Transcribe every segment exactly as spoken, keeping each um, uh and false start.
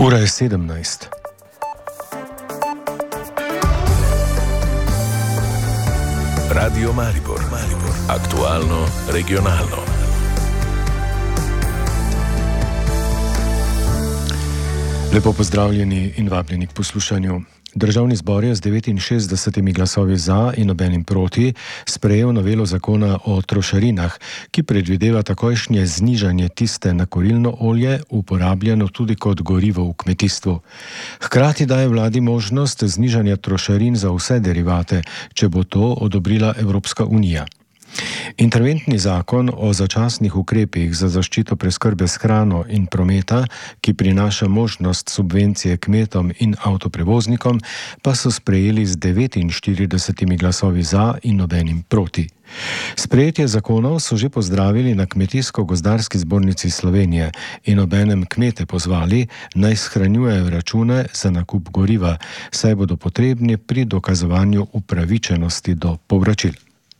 Ura je sedemnajst. Radio Maribor, Maribor. Aktualno, regionalno. Lepo pozdravljeni in vabljeni k poslušanju. Državni zbor je z devetinšestdesetimi glasovi za in nobenim proti sprejel novelo zakona o trošarinah, ki predvideva takojšnje znižanje tiste na kurilno olje, uporabljeno tudi kot gorivo v kmetijstvu. Hkrati daje vladi možnost znižanja trošarin za vse derivate, če bo to odobrila Evropska unija. Interventni zakon o začasnih ukrepih za zaščito preskrbe s hrano in prometa, ki prinaša možnost subvencije kmetom in avtoprevoznikom, pa so sprejeli z devetinštiridesetimi glasovi za in nobenim proti. Sprejetje zakonov so že pozdravili na Kmetijsko-gozdarski zbornici Slovenije in obenem kmete pozvali, naj shranjujejo račune za nakup goriva, saj bodo potrebni pri dokazovanju upravičenosti do povračil.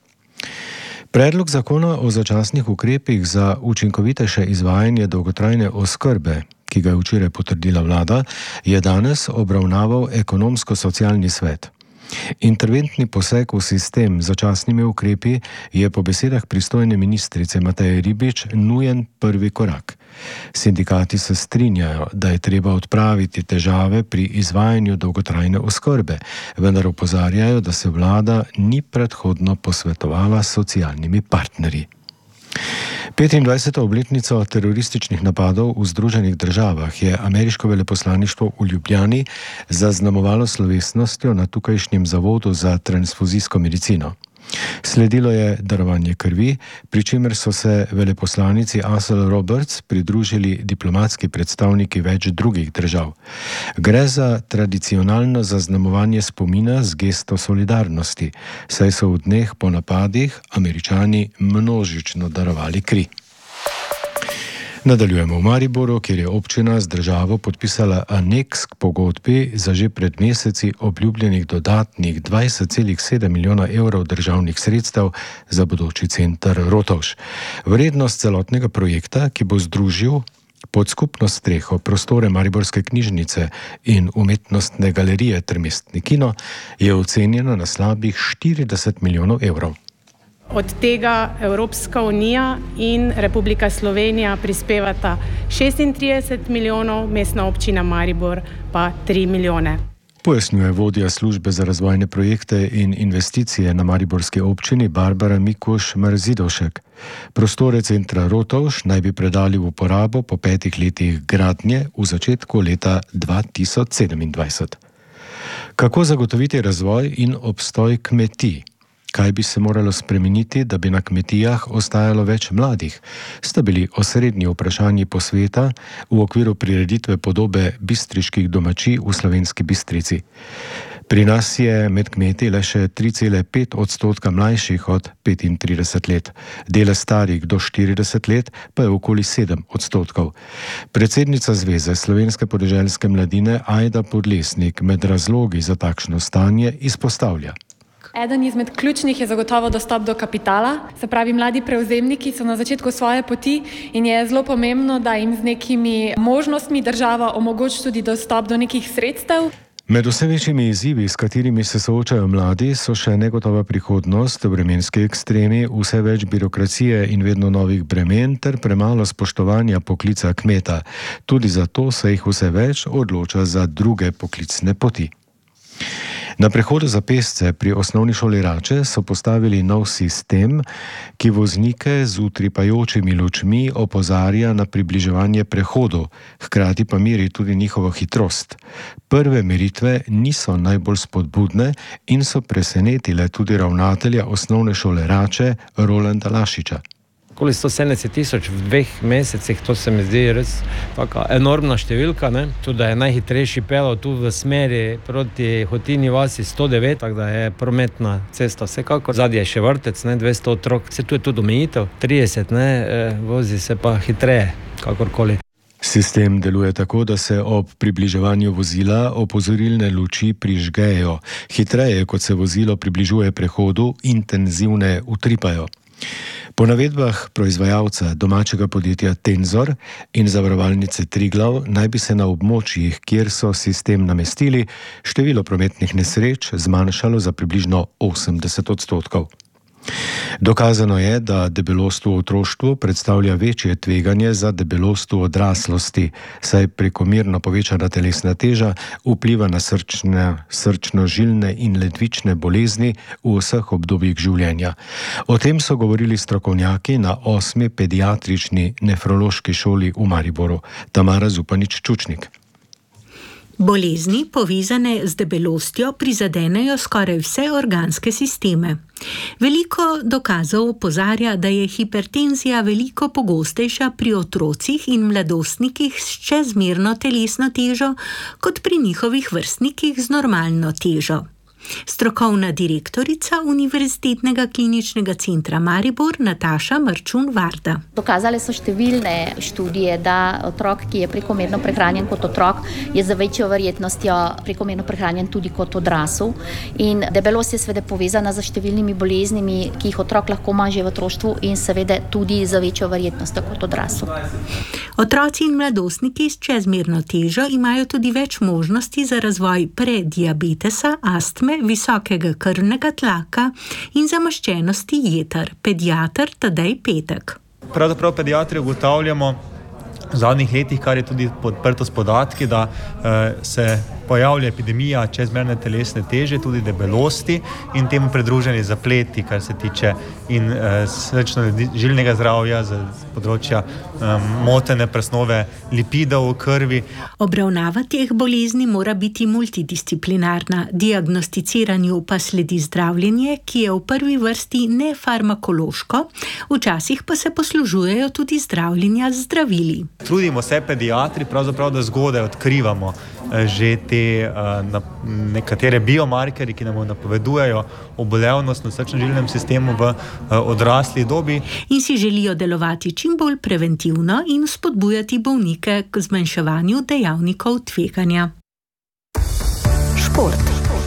Predlog zakona o začasnih ukrepih za učinkovitejše izvajanje dolgotrajne oskrbe, ki ga je včeraj potrdila vlada, je danes obravnaval ekonomsko-socialni svet. Interventni poseg v sistem z začasnimi ukrepi je po besedah pristojne ministrice Mateje Ribič nujen prvi korak. Sindikati se strinjajo, da je treba odpraviti težave pri izvajanju dolgotrajne oskrbe, vendar opozarjajo, da se vlada ni predhodno posvetovala s socialnimi partnerji. petindvajseto obletnico terorističnih napadov v Združenih državah je ameriško veleposlaništvo v Ljubljani zaznamovalo slovesnostjo na tukajšnjem zavodu za transfuzijsko medicino. Sledilo je darovanje krvi, pri čemer so se veleposlanici Asel Roberts pridružili diplomatski predstavniki več drugih držav. Gre za tradicionalno zaznamovanje spomina z gesto solidarnosti, saj so v dneh po napadih Američani množično darovali kri. Nadaljujemo v Mariboru, kjer je občina z državo podpisala aneks k pogodbi za že pred meseci obljubljenih dodatnih dvajset celih sedem milijona evrov državnih sredstev za bodoči center Rotovž. Vrednost celotnega projekta, ki bo združil pod skupno streho prostore Mariborske knjižnice in umetnostne galerije ter mestni kino, je ocenjena na slabih štirideset milijonov evrov. Od tega Evropska unija in Republika Slovenija prispevata šestintrideset milijonov, mestna občina Maribor pa tri milijone. Pojasnjuje vodja službe za razvojne projekte in investicije na mariborski občini Barbara Mikuš-Marzidovšek. Prostore centra Rotovž naj bi predali v uporabo po petih letih gradnje v začetku leta dva tisoč sedemindvajset. Kako zagotoviti razvoj in obstoj kmetij? Kaj bi se moralo spremeniti, da bi na kmetijah ostajalo več mladih? Sta bili osrednji vprašanji posveta v okviru prireditve podobe bistriških domačij v Slovenski Bistrici. Pri nas je med kmeti le še tri cele pet odstotka mlajših od petintrideset let. Delež starih do štirideset let pa je okoli sedem odstotkov. Predsednica Zveze slovenske podeželske mladine Ajda Podlesnik med razlogi za takšno stanje izpostavlja. Eden izmed ključnih je zagotovo dostop do kapitala, se pravi mladi prevzemniki so na začetku svoje poti in je zelo pomembno, da jim z nekimi možnostmi država omogoči tudi dostop do nekih sredstev. Med vse večjimi izzivi, s katerimi se soočajo mladi, so še negotova prihodnost, vremenski ekstremi, vse več birokracije in vedno novih bremen ter premalo spoštovanja poklica kmeta. Tudi zato se jih vse več odloča za druge poklicne poti. Na prehodu za pešce pri osnovni šoli Rače so postavili nov sistem, ki voznike z utripajočimi lučmi opozarja na približevanje prehodu, hkrati pa meri tudi njihovo hitrost. Prve meritve niso najbolj spodbudne in so presenetile tudi ravnatelja osnovne šole Rače Rolanda Lašiča. Okoli sto sedemdeset tisoč v dveh mesecih, to se mi zdi res taka enormna številka, ne? Tudi da je najhitrejši pelal tu v smeri proti Hotini vasi sto devet, tako da je prometna cesta vsekakor. Zadnji je še vrtec, ne, dvesto otrok, se tu je tudi omejitev, trideset, ne, vozi se pa hitreje, kakorkoli. Sistem deluje tako, da se ob približevanju vozila opozorilne luči prižgejo. Hitreje, kot se vozilo približuje prehodu, intenzivne utripajo. Po navedbah proizvajalca domačega podjetja Tenzor in zavarovalnice Triglav naj bi se na območjih, kjer so sistem namestili, število prometnih nesreč zmanjšalo za približno osemdeset odstotkov. Dokazano je, da debelost v otroštvu predstavlja večje tveganje za debelost v odraslosti, saj prekomerno povečana telesna teža vpliva na srčne, srčno-žilne in ledvične bolezni v vseh obdobjih življenja. O tem so govorili strokovnjaki na osmi pediatrični nefrološki šoli v Mariboru. Tamara Zupanič-Čučnik. Bolezni, povezane z debelostjo, prizadenejo skoraj vse organske sisteme. Veliko dokazov opozarja, da je hipertenzija veliko pogostejša pri otrocih in mladostnikih s čezmerno telesno težo, kot pri njihovih vrstnikih z normalno težo. Strokovna direktorica Univerzitetnega kliničnega centra Maribor Nataša Marčun-Varda. Dokazale so številne študije, da otrok, ki je prekomerno prehranjen kot otrok, je za večjo verjetnostjo prekomerno prehranjen tudi kot odrasel. In debelost je seveda povezana z številnimi boleznimi, ki jih otrok lahko ima že v otroštvu in seveda tudi za večjo verjetnostjo kot odrasel. Otroci in mladostniki s čezmerno težo imajo tudi več možnosti za razvoj prediabetesa, astme, visokega krvnega tlaka in zamaščenosti jeter. Pediater Tadej Petek. Pravzaprav pediatri ugotavljamo v zadnjih letih, kar je tudi podprto s podatki, da eh, se pojavlja epidemija čezmerne telesne teže, tudi debelosti in temu pridruženi zapleti, kar se tiče in eh, srčno-žilnega zdravja, z področja eh, motene presnove lipidov v krvi. Obravnava teh bolezni mora biti multidisciplinarna, diagnosticiranju pa sledi zdravljenje, ki je v prvi vrsti nefarmakološko, včasih pa se poslužujejo tudi zdravljenja z zdravili. Trudimo se pediatri, pravzaprav, da zgodaj odkrivamo že te na, nekatere biomarkerji, ki nam napovedujejo obolevnost na srčno-žilnem sistemu v odrasli dobi. In si želijo delovati čim bolj preventivno in spodbujati bolnike k zmanjševanju dejavnikov tveganja. Šport.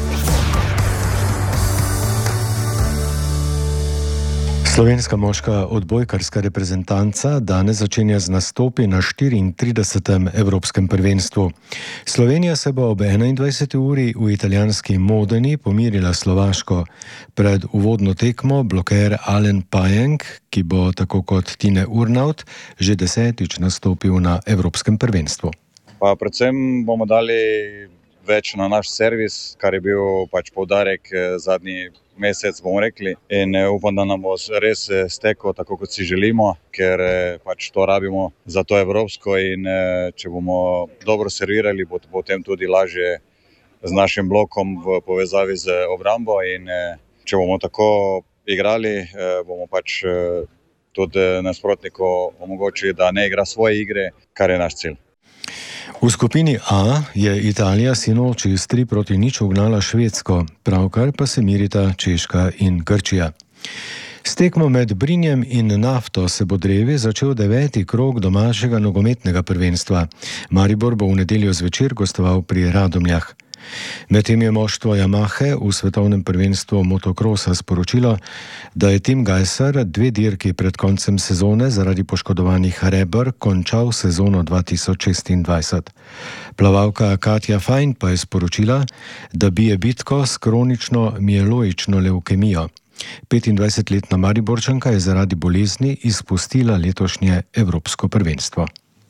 Slovenska moška odbojkarska reprezentanca danes začenja z nastopi na štiriintridesetem Evropskem prvenstvu. Slovenija se bo ob enaindvajseti uri v italijanski Modeni pomirila Slovaško. Pred uvodno tekmo bloker Alen Pajeng, ki bo tako kot Tine Urnaut že desetič nastopil na Evropskem prvenstvu. Pa predvsem bomo dali več na naš servis, kar je bil pač poudarek zadnji mesec, bomo rekli, in upam, da nam bo res stekel tako, kot si želimo, ker pač to rabimo za to evropsko in če bomo dobro servirali, bo potem tudi lažje z našim blokom v povezavi z obrambo in če bomo tako igrali, bomo pač tudi nasprotniku omogočili, da ne igra svoje igre, kar je naš cilj. V skupini A je Italija sinoči s tri proti nič ugnala Švedsko, pravkar pa se mirita Češka in Grčija. S tekmo med Brinjem in Nafto se bo drevi začel deveti krog domačega nogometnega prvenstva. Maribor bo v nedeljo zvečer gostoval pri Radomljah. Medtem je moštvo Yamahe v svetovnem prvenstvu motokrosa sporočilo, da je Tim Gajser dve dirki pred koncem sezone zaradi poškodovanih reber končal sezono dva tisoč šestindvajset. Plavalka Katja Fajn pa je sporočila, da bije bitko s kronično mieloično levkemijo. petindvajsetletna Mariborčanka je zaradi bolezni izpustila letošnje Evropsko prvenstvo.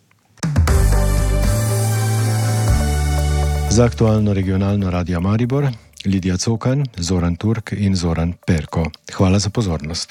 Za aktualno regionalno Radio Maribor, Lidija Cokan, Zoran Turk in Zoran Perko. Hvala za pozornost.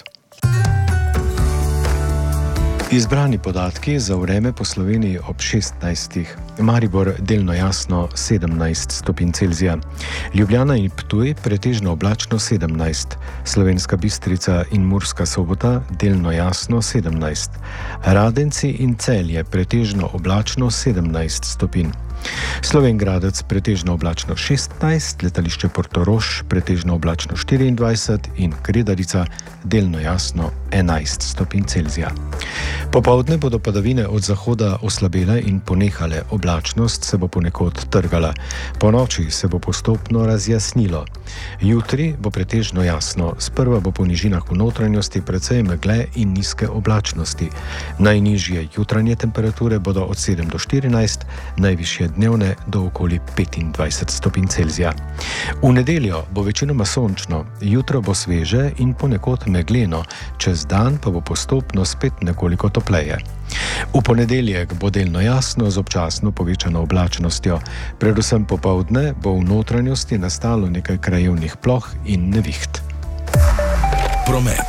Izbrani podatki za vreme po Sloveniji ob šestnajstih. Maribor delno jasno sedemnajst stopinj Celzija. Ljubljana in Ptuj pretežno oblačno sedemnajst. Slovenska Bistrica in Murska Sobota delno jasno sedemnajst. Radenci in Celje pretežno oblačno sedemnajst stopinj. Slovenj Gradec pretežno oblačno šestnajst, letališče Portorož pretežno oblačno štiriindvajset in Kredarica delno jasno enajst stopinj Celzija. Popoldne bodo padavine od zahoda oslabele in ponehale, oblačnost se bo ponekod trgala. Po noči se bo postopno razjasnilo. Jutri bo pretežno jasno, sprva bo po nižinah v notranjosti precej megle in nizke oblačnosti. Najnižje jutranje temperature bodo od sedem do štirinajst, najvišje dnevne do okoli petindvajset stopinj Celzija. V nedeljo bo večinoma sončno, jutro bo sveže in ponekod megleno, čez dan pa bo postopno spet nekoliko topleje. V ponedeljek bo delno jasno z občasno povečano oblačnostjo. Predvsem popoldne bo v notranjosti nastalo nekaj krajevnih ploh in neviht. Promet.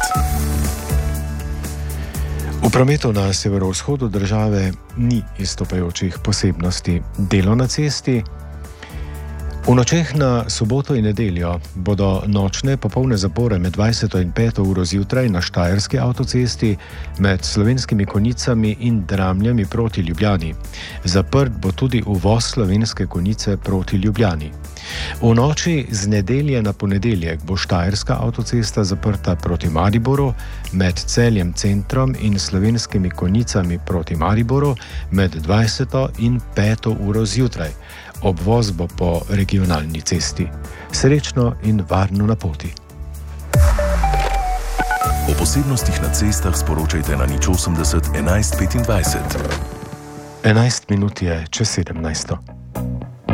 V prometu na severovzhodu države ni izstopajočih posebnosti. Delo na cesti. V nočeh na soboto in nedeljo bodo nočne popolne zapore med dvajseto in peto uro zjutraj na Štajerski avtocesti med Slovenskimi Konjicami in Dramljami proti Ljubljani. Zaprt bo tudi uvoz Slovenske Konjice proti Ljubljani. V noči z nedelje na ponedeljek bo Štajerska avtocesta zaprta proti Mariboru med Celjem centrom in Slovenskimi Konjicami proti Mariboru med dvajseto in peto uro zjutraj. Obvoz bo po regionalni cesti. Srečno in varno na poti. O posebnostih na cestah sporočajte na nič osemdeset enajst petindvajset. enajst minut je čez sedemnajsto.